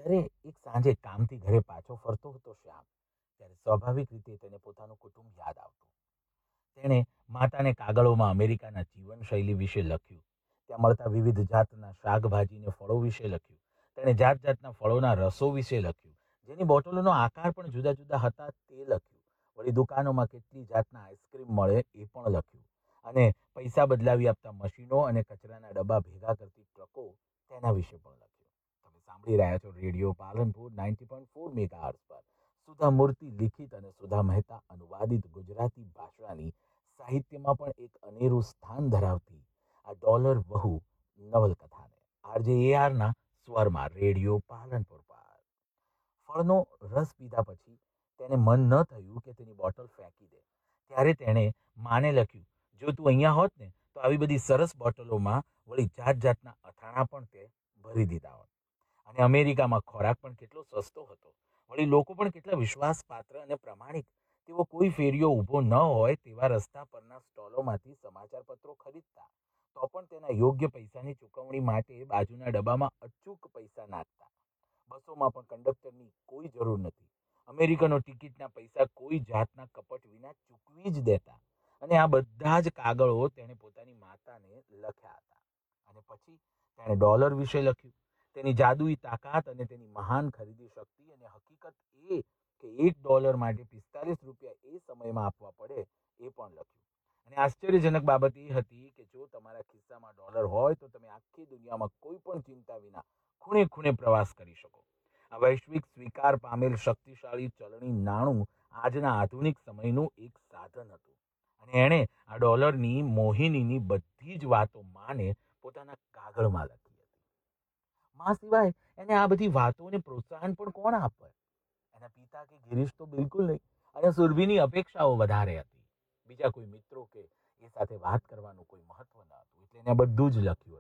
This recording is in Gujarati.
જ્યારે એક સાંજે કામથી ઘરે પાછો ફરતો હતો શ્યામ, ત્યારે સ્વાભાવિક રીતે તેને પોતાનું કુટુંબ યાદ આવતું. તેણે માતાને કાગળોમાં અમેરિકાના જીવનશૈલી વિશે લખ્યું. ત્યાં મળતા વિવિધ જાતના શાકભાજી ને ફળો વિશે લખ્યું. તેણે જાત જાતના ફળોના રસો વિશે લખ્યું, જેની બોટલોનો આકાર પણ જુદા જુદા હતા તે લખ્યું. વળી દુકાનોમાં કેટલી જાતના આઈસ્ક્રીમ મળે એ પણ લખ્યું. અને પૈસા બદલાવી આપતા મશીનો અને કચરાના ડબ્બા ભેગા કરતી ટ્રકો, તેના વિશે પણ લખ્યું. તમે સાંભળી રહ્યા છો રેડિયો પાલનપુર 90.4 મેગાહર્ટ્ઝ પર સુધા મૂર્તિ લિખિત અને સુધા મહેતા અનુવાદિત ગુજરાતી ભાષાની સાહિત્યમાં પણ એક અનેરું સ્થાન ધરાવતી આ ડોલર બહુ નવલકથાને આરજે AR ના સ્વરમાં રેડિયો પાલનપુર પર. ફળનો રસ પીધા પછી તેને મન ન થયું કે તેની બોટલ ફેંકી દે. ત્યારે તેણે માને લખ્યું, જો તું અહીંયા હોત ને તો આવી બધી સરસ બોટલોમાં વળી જાત જાતના અથાણા પણ તે ભરી દીધા હોત. અને અમેરિકામાં ખોરાક પણ કેટલો સસ્તો હતો. વળી લોકો પણ કેટલા વિશ્વાસપાત્ર અને પ્રમાણિક. તેવો કોઈ ફેરિયો ઊભો ન હોય તેવા રસ્તા પરના સ્ટોલોમાંથી સમાચાર પત્રો ખરીદતા, તો પણ તેના યોગ્ય પૈસાની ચૂકવણી માટે બાજુના ડબ્બામાં અચૂક પૈસા નાખતા. બસોમાં પણ કંડક્ટરની કોઈ જરૂર નથી. અમેરિકનો ટિકિટના પૈસા કોઈ જાતના કપટ વિના ચૂકવી જ દેતા. અને આ બધા જ કાગળો તેણે પોતાની માતાને લખ્યા હતા. અને પછી તેણે ડોલર વિશે લખ્યું, તેની જાદુઈ તાકાત અને તેની મહાન ખરીદી શક્તિ, અને હકીકત એ કે $1 માટે 45 રૂપિયા એ સમયમાં આપવા પડે એ પણ લખ્યું. અને આશ્ચર્યજનક બાબત એ હતી કે જો તમારા ખિસ્સામાં ડોલર હોય તો તમે આખી દુનિયામાં કોઈ પણ ચિંતા વિના ખૂણે ખૂણે પ્રવાસ કરી શકો. આ વૈશ્વિક સ્વીકાર પામેલ શક્તિશાળી ચલણી નાણું આજના આધુનિક સમયનું એક સાધન હતું. અને એણે આ ડોલરની મોહિનીની બધી જ વાતો માને પોતાના કાગળમાં લખી હતી. માં સિવાય એને આ બધી વાતોને પ્રોત્સાહન પણ કોણ આપે? એના પિતા કે ગિરીશ તો બિલકુલ નહીં. અને સુરભીની અપેક્ષાઓ વધારે હતી. બીજા કોઈ મિત્રો કે એ સાથે વાત કરવાનું કોઈ મહત્વ ન હતું. એટલે એને બધું જ લખ્યું